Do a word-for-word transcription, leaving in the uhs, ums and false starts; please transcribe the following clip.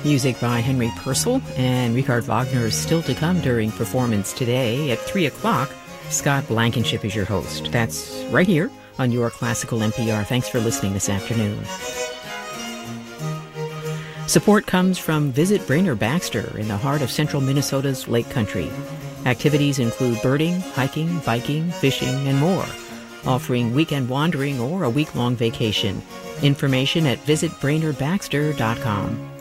Music by Henry Purcell, and Richard Wagner is still to come during performance today. At three o'clock, Scott Blankenship is your host. That's right here on your Classical N P R. Thanks for listening this afternoon. Support comes from Visit Brainerd Baxter in the heart of central Minnesota's Lake Country. Activities include birding, hiking, biking, fishing, and more, offering weekend wandering or a week-long vacation. Information at visit brainerd baxter dot com.